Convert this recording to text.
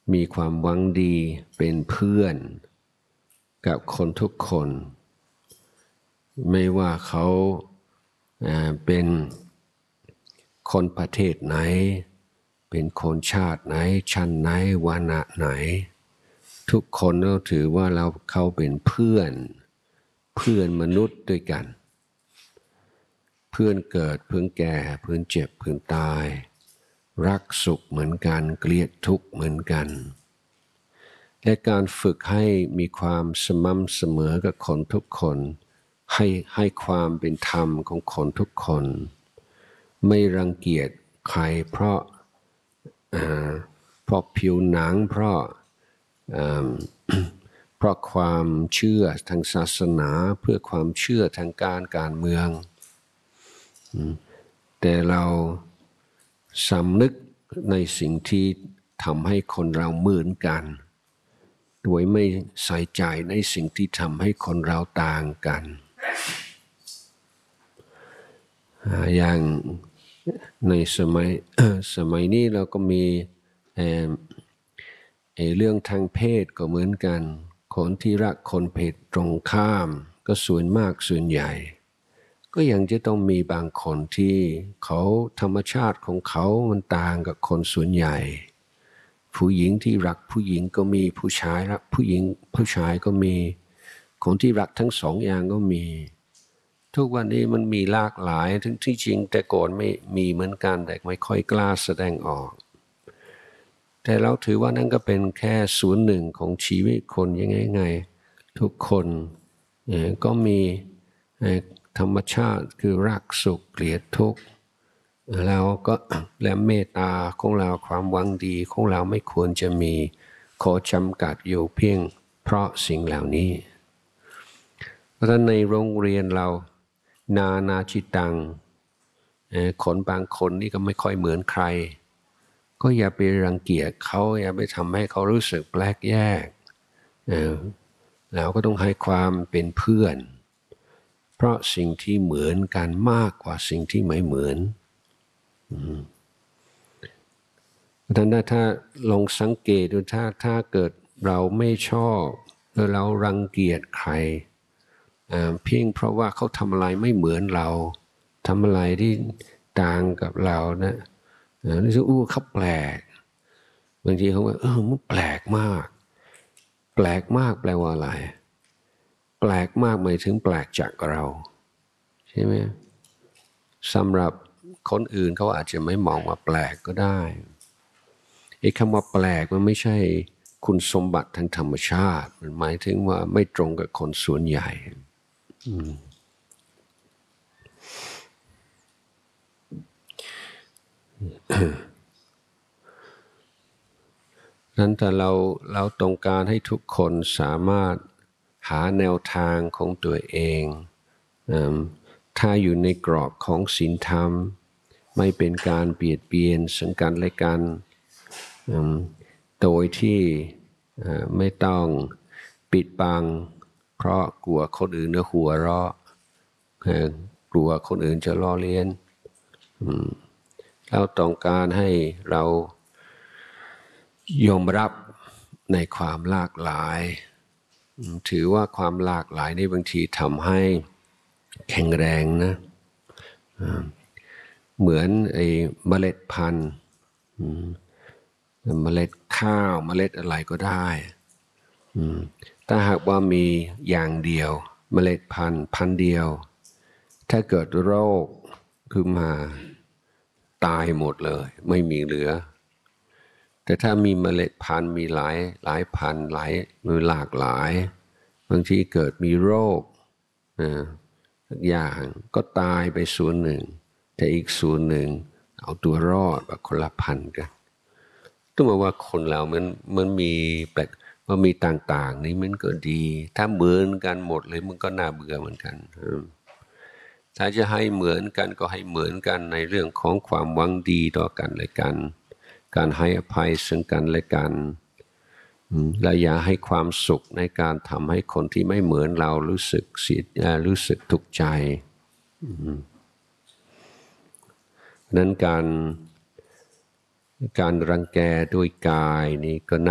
มีความหวังดีเป็นเพื่อนกับคนทุกคนไม่ว่าเขาเป็นคนประเทศไหนเป็นคนชาติไหนชั้นไหนวรรณะไหนทุกคนเราถือว่าเขาเป็นเพื่อนมนุษย์ด้วยกันเพื่อนเกิดเพื่อนแก่เพื่อนเจ็บเพื่อนตายรักสุขเหมือนกันเกลียดทุกข์เหมือนกันและการฝึกให้มีความสม่ำเสมอกับคนทุกคนให้ความเป็นธรรมของคนทุกคนไม่รังเกียจใครเพราะผิวหนังเพราะความเชื่อทางศาสนาเพื่อความเชื่อทางการเมืองแต่เราสำนึกในสิ่งที่ทำให้คนเราเหมือนกันโดยไม่ใส่ใจในสิ่งที่ทำให้คนเราต่างกันอย่างในสมัยนี้เราก็มีเรื่องทางเพศก็เหมือนกันคนที่รักคนเพศตรงข้ามก็ส่วนมากส่วนใหญ่ก็ยังจะต้องมีบางคนที่เขาธรรมชาติของเขามันต่างกับคนส่วนใหญ่ผู้หญิงที่รักผู้หญิงก็มีผู้ชายรักผู้ชายก็มีคนที่รักทั้งสองอย่างก็มีทุกวันนี้มันมีหลากหลายทั้งที่จริงแต่ก่อนไม่มีเหมือนกันแต่ไม่ค่อยกล้าแสดงออกแต่เราถือว่านั่นก็เป็นแค่ส่วนหนึ่งของชีวิตคนยังไงทุกคนก็มีธรรมชาติคือรักสุขเกลียดทุกข์เราก็และเมตตาของเราความหวังดีของเราไม่ควรจะมีขอจำกัดอยู่เพียงเพราะสิ่งเหล่านี้เพราะฉะนั้นในโรงเรียนเรานาจิตังคนบางคนนี่ก็ไม่ค่อยเหมือนใครก็อย่าไปรังเกียจเขาอย่าไปทำให้เขารู้สึกแปลกแยกเราก็ต้องให้ความเป็นเพื่อนเพราะสิ่งที่เหมือนกันมากกว่าสิ่งที่ไม่เหมือนดังนั้นถ้าลองสังเกตดูถ้าเกิดเราไม่ชอบหรือเรารังเกียจใครเพียงเพราะว่าเขาทำอะไรไม่เหมือนเราทำอะไรที่ต่างกับเรานะรู้สึกเขาแปลกบางทีเขาว่ามันแปลกมากแปลว่าอะไรแปลกมากหมายถึงแปลกจากเราใช่ไหมสำหรับคนอื่นเขาอาจจะไม่มองว่าแปลกก็ได้ไอ้คำว่าแปลกมันไม่ใช่คุณสมบัติทางธรรมชาติมันหมายถึงว่าไม่ตรงกับคนส่วนใหญ่นั้นแต่เราต้องการให้ทุกคนสามารถหาแนวทางของตัวเองถ้าอยู่ในกรอบของศีลธรรมไม่เป็นการเบียดเบียนซึ่งกันและกันโดยที่ไม่ต้องปิดบังเพราะกลัวคนอื่นจะหัวเราะกลัวคนอื่นจะล้อเลียนเราต้องการให้เรายอมรับในความหลากหลายถือว่าความหลากหลายนี่บางทีทำให้แข็งแรงนะเหมือนไอ้เมล็ดพันธุ์เมล็ดข้าวเมล็ดอะไรก็ได้ถ้าหากว่ามีอย่างเดียวเมล็ดพันธุ์เดียวถ้าเกิดโรคขึ้นมาตายหมดเลยไม่มีเหลือแต่ถ้ามีเมล็ดพันธุ์มีหลายพันธุ์มีหลากหลายบางทีเกิดมีโรคอย่างก็ตายไปส่วนหนึ่งแต่อีกส่วนหนึ่งเอาตัวรอดแบบคนละพันกันต้องบอกว่าคนเรามันมีมันมีต่างๆนี่มันก็ดีถ้าเหมือนกันหมดเลยมันก็น่าเบื่อเหมือนกันถ้าจะให้เหมือนกันก็ให้เหมือนกันในเรื่องของความหวังดีต่อกันและกันการให้อภัยซึ่งกันและกันและอย่าให้ความสุขในการทำให้คนที่ไม่เหมือนเรารู้สึกทุกข์ใจนั้นการรังแกด้วยกายนี่ก็